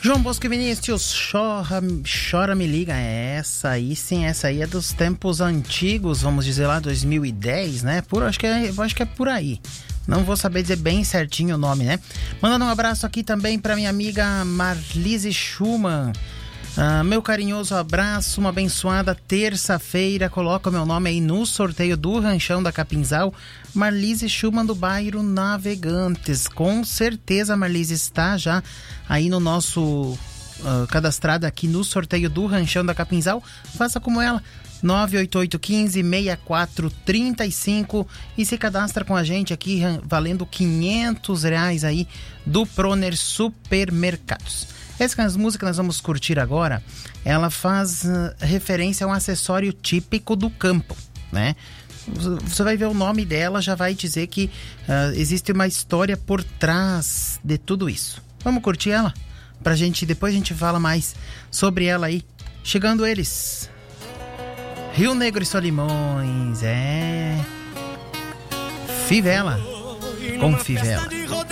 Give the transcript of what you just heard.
João Bosco e Vinícius, chora, me liga. Essa aí sim, essa aí é dos tempos antigos, vamos dizer lá, 2010, né? Acho que é por aí. Não vou saber dizer bem certinho o nome, né? Mandando um abraço aqui também para minha amiga Marlise Schumann. Meu carinhoso abraço, uma abençoada terça-feira. Coloca o meu nome aí no sorteio do Ranchão da Capinzal. Marlise Schumann, do bairro Navegantes. Com certeza a Marlise está já aí no nosso cadastrada aqui no sorteio do Ranchão da Capinzal. Faça como ela, 98815-6435, e se cadastra com a gente aqui, valendo R$500 aí do Proner Supermercados. Essas músicas que nós vamos curtir agora, ela faz referência a um acessório típico do campo, né? Você vai ver o nome dela, já vai dizer que existe uma história por trás de tudo isso. Vamos curtir ela? Depois a gente fala mais sobre ela aí. Chegando eles, Rio Negro e Solimões, Fivela, com Fivela.